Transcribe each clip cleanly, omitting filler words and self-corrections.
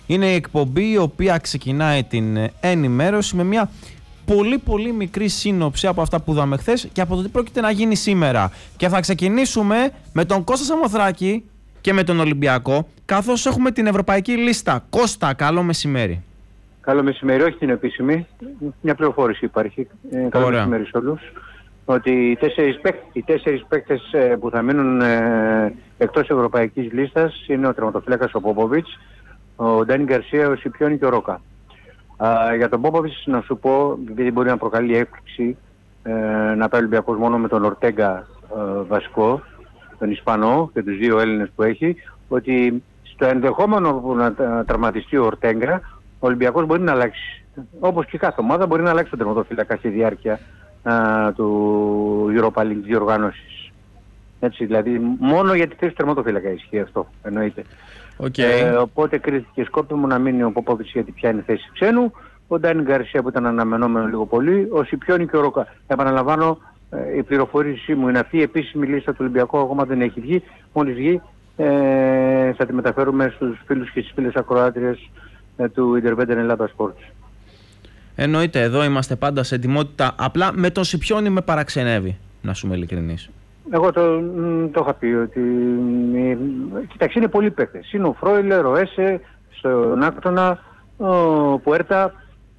Είναι η εκπομπή η οποία ξεκινάει την ενημέρωση με μια πολύ πολύ μικρή σύνοψη από αυτά που είδαμε χθες και από το τι πρόκειται να γίνει σήμερα. Και θα ξεκινήσουμε με τον Κώστα Σαμοθράκη και με τον Ολυμπιακό, καθώς έχουμε την ευρωπαϊκή λίστα. Κώστα, καλό μεσημέρι. Καλό μεσημέρι, όχι την επίσημη. Μια πληροφόρηση υπάρχει. Καλό μεσημέρι σε όλους. Ότι οι τέσσερις παίκτες που θα μείνουν εκτός ευρωπαϊκής λίστας είναι ο τερματοφύλακας ο Πόποβιτς, ο Ντάνι Γκαρσία, ο Σιπιόνι και ο Ρόκα. Για τον Πόποβιτς να σου πω, επειδή μπορεί να προκαλεί έκπληξη να πάει ο Ολυμπιακός μόνο με τον Ορτέγκα βασικό, τον Ισπανό και τους δύο Έλληνες που έχει, ότι στο ενδεχόμενο που να τραυματιστεί ο Ορτέγκα, ο Ολυμπιακός μπορεί να αλλάξει. Όπως και κάθε ομάδα μπορεί να αλλάξει τον τερματοφύλακα στη διάρκεια του Europa League διοργάνωσης. Έτσι, δηλαδή μόνο για τη θέση του τερματοφύλακα ισχύει αυτό, εννοείται. Okay. Οπότε κρίθηκε σκόπιμο να μείνει ο Ποπόβιτς γιατί πιάνει θέση ξένου, ο Ντάνι Γκαρσία που ήταν αναμενόμενο λίγο πολύ, ο Σιπιόνι και ο Ρόκα. Επαναλαμβάνω, η πληροφόρησή μου είναι αυτή, η επίσημη λίστα του Ολυμπιακού ακόμα δεν έχει βγει. Μόλις βγει θα τη μεταφέρουμε στους φίλους και στις φίλες ακροάτριες του Independent Ελλάδα Sports. Εννοείται, εδώ είμαστε πάντα σε ετοιμότητα. Απλά με τον Σιπιόνι με παραξενεύει, να σου είμαι ειλικρινής. Εγώ το είχα πει ότι κοιτάξτε, είναι πολλοί παίκτες. Είναι ο Φρόιλερ, ο Έσε, στον Άκτονα, ο Πουέρτα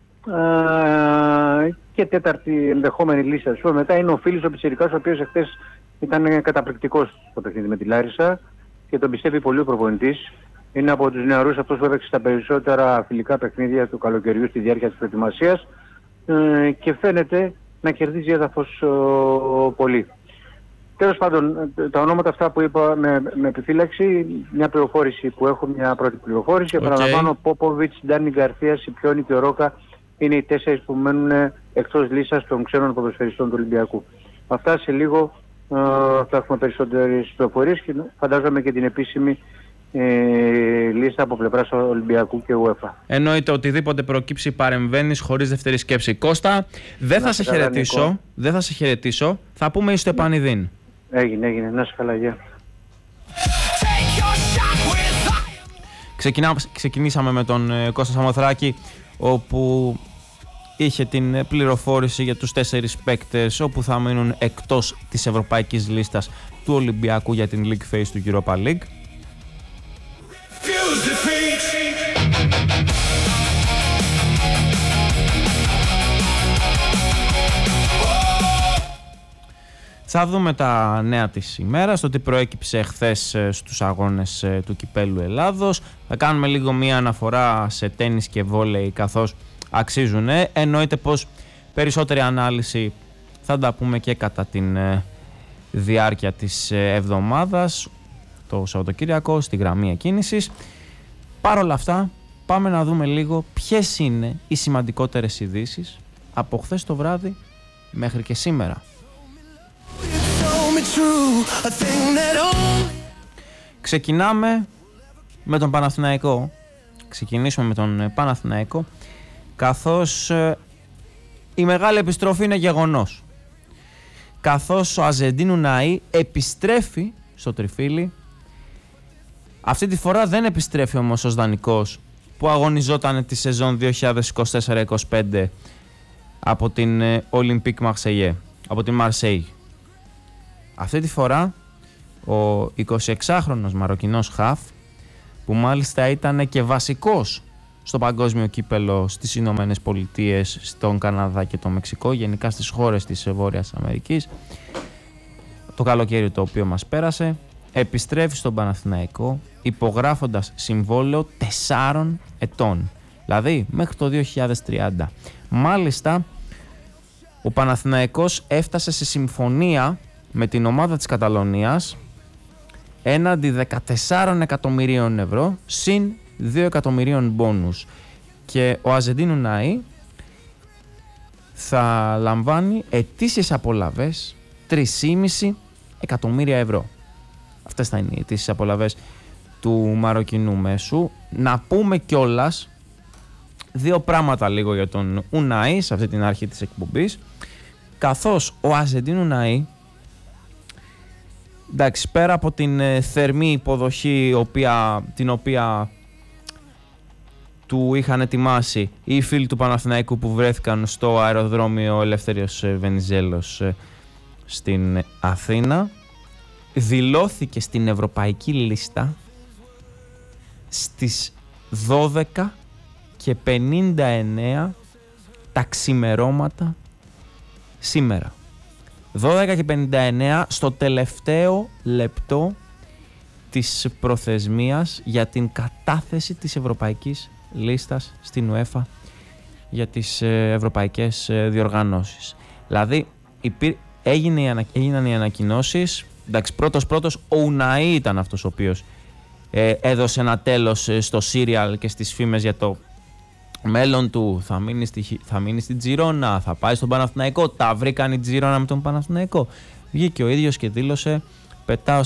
και τέταρτη ενδεχόμενη λίστα. Μετά είναι ο Φίλης ο Πιτσιρικάς, ο οποίος εχθές ήταν καταπληκτικός στο παιχνίδι με τη Λάρισα και τον πιστεύει πολύ ο προπονητής. Είναι από τους νεαρούς αυτός που έπαιξε στα περισσότερα φιλικά παιχνίδια του καλοκαιριού στη διάρκεια της προετοιμασίας και φαίνεται να κερδίζει έδαφος πολύ. Τέλος πάντων, τα ονόματα αυτά που είπα με επιφύλαξη, μια πληροφόρηση που έχω, μια πρώτη πληροφόρηση. Επαναλαμβάνω, Πόποβιτς, Ντάνι Γκαρσία, Σιπιόνι και ο Ρόκα είναι οι τέσσερις που μένουν εκτός λίστας των ξένων ποδοσφαιριστών του Ολυμπιακού. Αυτά σε λίγο θα έχουμε περισσότερες πληροφορίες και φαντάζομαι και την επίσημη λίστα από πλευράς Ολυμπιακού και UEFA. Εννοείται, οτιδήποτε προκύψει παρεμβαίνεις χωρίς δεύτερη σκέψη. Κώστα, δεν θα σε χαιρετήσω, θα πούμε εις το επανειδήν. Έγινε, να είσαι καλά, γεια. Ξεκινήσαμε με τον Κώστα Σαμοθράκη, όπου είχε την πληροφόρηση για τους 4 παίκτες όπου θα μείνουν εκτός της ευρωπαϊκής λίστας του Ολυμπιακού για την League Phase του Europa League. Θα δούμε τα νέα της ημέρας, το τι προέκυψε χθες στους αγώνες του Κυπέλλου Ελλάδος. Θα κάνουμε λίγο μία αναφορά σε τένις και βόλεϊ καθώς αξίζουν. Εννοείται πως περισσότερη ανάλυση θα τα πούμε και κατά την διάρκεια της εβδομάδας, το Σαββατοκύριακο, στη γραμμή εκκίνησης. Παρ' όλα αυτά, πάμε να δούμε λίγο ποιες είναι οι σημαντικότερες ειδήσεις από χθες το βράδυ μέχρι και σήμερα. Ξεκινάμε με τον Παναθηναϊκό. Ξεκινήσουμε με τον Παναθηναϊκό, καθώς η μεγάλη επιστροφή είναι γεγονός. Καθώς ο Αζεντίνου Ναΐ επιστρέφει στο τριφύλι. Αυτή τη φορά δεν επιστρέφει όμως ως δανεικός που αγωνιζόταν τη σεζόν 2024-25 από την Olympique Marseille, από την Marseille. Αυτή τη φορά ο 26χρονος Μαροκινός χαφ, που μάλιστα ήταν και βασικός στο παγκόσμιο κύπελο στις Ηνωμένες Πολιτείες, στον Καναδά και το Μεξικό, γενικά στις χώρες της Βόρειας Αμερικής, το καλοκαίρι το οποίο μας πέρασε, επιστρέφει στον Παναθηναϊκό υπογράφοντας συμβόλαιο 4 ετών, δηλαδή μέχρι το 2030. Μάλιστα, ο Παναθηναϊκός έφτασε σε συμφωνία με την ομάδα της Καταλωνίας έναντι 14 εκατομμυρίων ευρώ συν 2 εκατομμυρίων μπόνους, και ο Αζεντίνου Ναΐ θα λαμβάνει ετήσιες απολαβές 3,5 εκατομμύρια ευρώ. Αυτές θα είναι οι ετήσιες απολαβές του Μαροκινού μέσου. Να πούμε κιόλας 2 πράγματα λίγο για τον Ουναΐ σε αυτή την αρχή της εκπομπής, καθώς ο Αζεντίνου Ναΐ, εντάξει, πέρα από την θερμή υποδοχή την οποία του είχαν ετοιμάσει οι φίλοι του Παναθηναϊκού που βρέθηκαν στο αεροδρόμιο Ελεύθεριος Βενιζέλος στην Αθήνα. Δηλώθηκε στην ευρωπαϊκή λίστα στις 12:59 τα ξημερώματα σήμερα. 12:59 στο τελευταίο λεπτό της προθεσμίας για την κατάθεση της ευρωπαϊκής λίστας στην UEFA για τις ευρωπαϊκές διοργανώσεις. Δηλαδή έγιναν οι ανακοινώσεις. Εντάξει, πρώτος ο Ουναή ήταν αυτός ο οποίος έδωσε ένα τέλος στο σύριαλ και στις φήμες για το μέλλον του. Θα μείνει στην Τζιρόνα, θα πάει στον Παναθηναϊκό. Τα βρήκαν η Τζιρόνα με τον Παναθηναϊκό. Βγήκε ο ίδιος και δήλωσε: πετάω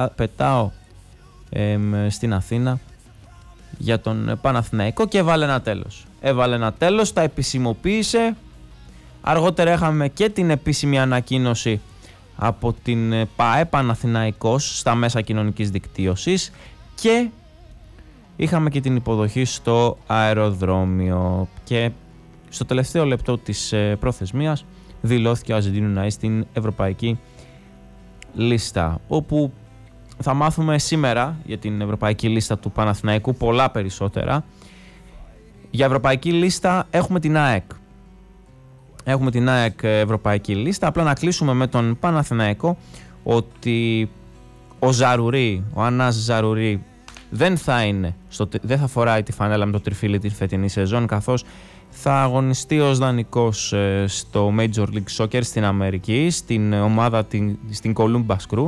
στην Αθήνα για τον Παναθηναϊκό, και έβαλε ένα τέλος, τα επισημοποίησε. Αργότερα είχαμε και την επίσημη ανακοίνωση από την ΠΑΕ Παναθηναϊκός στα μέσα κοινωνικής δικτύωσης και είχαμε και την υποδοχή στο αεροδρόμιο. Και στο τελευταίο λεπτό της προθεσμίας δηλώθηκε ο Αζεντίν Ουναή στην ευρωπαϊκή λίστα, όπου θα μάθουμε σήμερα για την ευρωπαϊκή λίστα του Παναθηναϊκού πολλά περισσότερα. Για ευρωπαϊκή λίστα έχουμε την ΑΕΚ. Έχουμε την ΑΕΚ ευρωπαϊκή λίστα. Απλά να κλείσουμε με τον Παναθηναϊκό ότι ο Ανάς Ζαρουρί δεν θα φοράει τη φανέλα με το τριφύλι τη φετινή σεζόν, καθώς θα αγωνιστεί ως δανεικός στο Major League Soccer στην Αμερική, στην ομάδα στην Columbus Crew.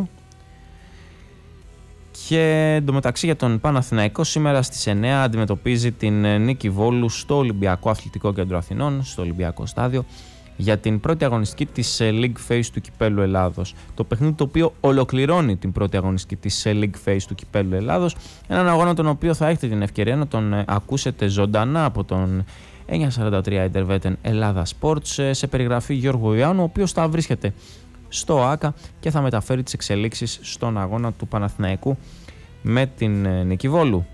Και εντωμεταξύ για τον Παναθηναϊκό σήμερα στις 9 αντιμετωπίζει την Νίκη Βόλου στο Ολυμπιακό Αθλητικό Κέντρο Αθηνών, στο Ολυμπιακό Στάδιο, για την πρώτη αγωνιστική της League Phase του Κυπέλλου Ελλάδος. Το παιχνίδι το οποίο ολοκληρώνει την πρώτη αγωνιστική της League Phase του Κυπέλλου Ελλάδος. Έναν αγώνα τον οποίο θα έχετε την ευκαιρία να τον ακούσετε ζωντανά από τον 943 Interveten Ελλάδα Sports σε περιγραφή Γιώργου Ιωάννου, ο οποίος θα βρίσκεται στο ΆΚΑ και θα μεταφέρει τις εξελίξεις στον αγώνα του Παναθηναϊκού με την Νίκη Βόλου.